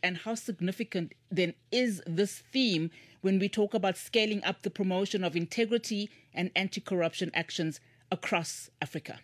and how significant then is this theme when we talk about scaling up the promotion of integrity and anti-corruption actions across Africa?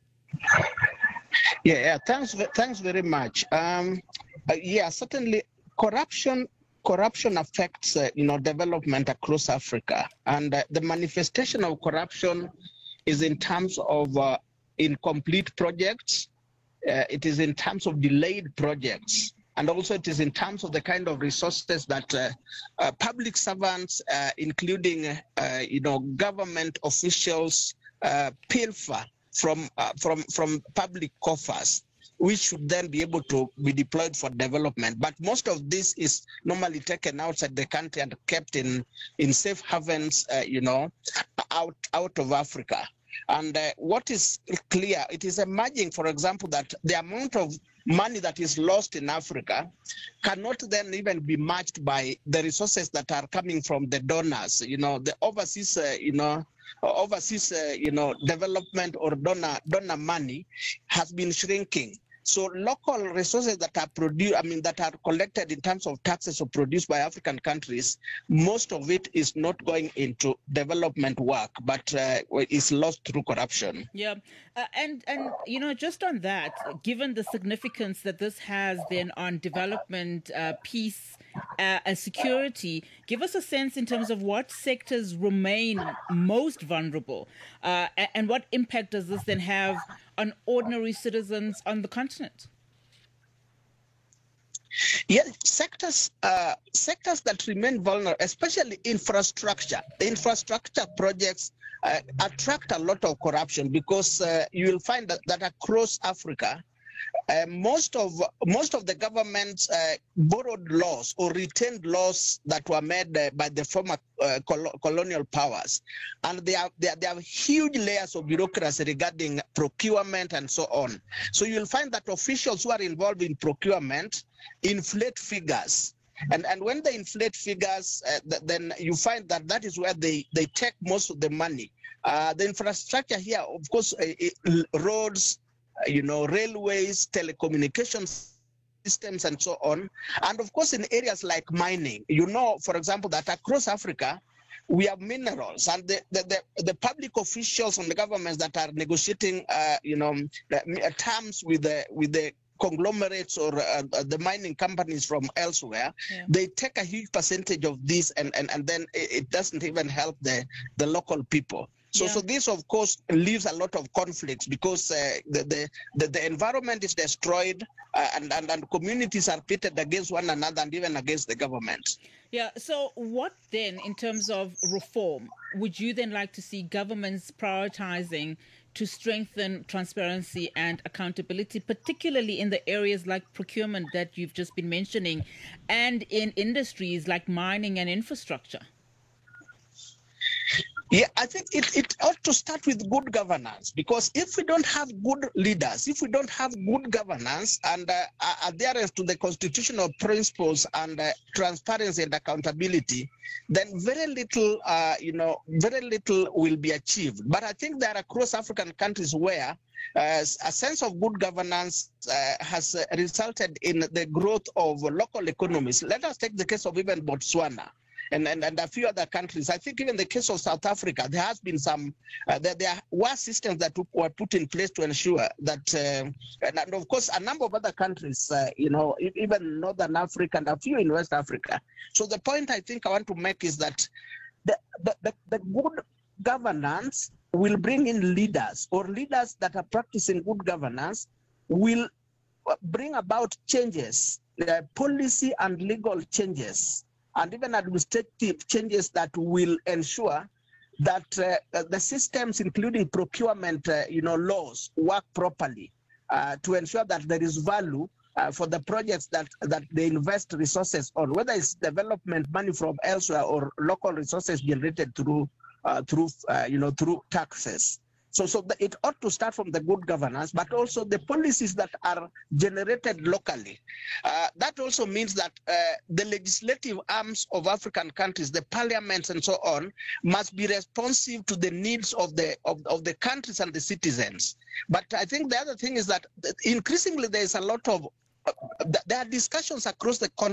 Yeah. Thanks very much. Certainly, corruption affects development across Africa, and the manifestation of corruption is in terms of incomplete projects. It is in terms of delayed projects, and also it is in terms of the kind of resources that public servants, including government officials, pilfer from public coffers, which should then be able to be deployed for development. But most of this is normally taken outside the country and kept in safe havens, out of Africa. And what is clear, it is emerging, for example, that the amount of money that is lost in Africa cannot then even be matched by the resources that are coming from the donors. The overseas, development or donor money has been shrinking. So local resources that are that are collected in terms of taxes or produced by African countries, most of it is not going into development work, but is lost through corruption. Yeah, and just on that, given the significance that this has then on development, peace, and security, give us a sense in terms of what sectors remain most vulnerable, and what impact does this then have on ordinary citizens on the continent? Yeah, sectors that remain vulnerable, especially infrastructure. Infrastructure projects attract a lot of corruption because you will find that across Africa, most of the government's borrowed laws or retained laws that were made by the former colonial powers, and they have huge layers of bureaucracy regarding procurement and so on. So you'll find that officials who are involved in procurement inflate figures. And when they inflate figures, then you find that is where they take most of the money. The infrastructure here, of course, roads, railways, telecommunications systems, and so on. And of course, in areas like mining, for example, that across Africa, we have minerals, and the public officials and the governments that are negotiating, terms with the conglomerates or the mining companies from elsewhere, they take a huge percentage of this, and then it doesn't even help the local people. So this, of course, leaves a lot of conflicts because the environment is destroyed, and communities are pitted against one another and even against the government. Yeah. So what then, in terms of reform, would you then like to see governments prioritizing to strengthen transparency and accountability, particularly in the areas like procurement that you've just been mentioning, and in industries like mining and infrastructure? Yeah, I think it ought to start with good governance, because if we don't have good leaders, if we don't have good governance and adherence to the constitutional principles and transparency and accountability, then very little will be achieved. But I think there are across African countries where a sense of good governance has resulted in the growth of local economies. Let us take the case of even Botswana. And a few other countries. I think even the case of South Africa, there has been some, there were systems that were put in place to ensure that, and of course, a number of other countries, even Northern Africa and a few in West Africa. So the point I think I want to make is that the good governance will bring in leaders, or leaders that are practicing good governance will bring about changes, policy and legal changes, and even administrative changes that will ensure that the systems, including procurement, laws, work properly to ensure that there is value for the projects that they invest resources on, whether it's development money from elsewhere or local resources generated through taxes. So it ought to start from the good governance, but also the policies that are generated locally. That also means that the legislative arms of African countries, the parliaments and so on, must be responsive to the needs of the countries and the citizens. But I think the other thing is that increasingly there is a lot of there are discussions across the continent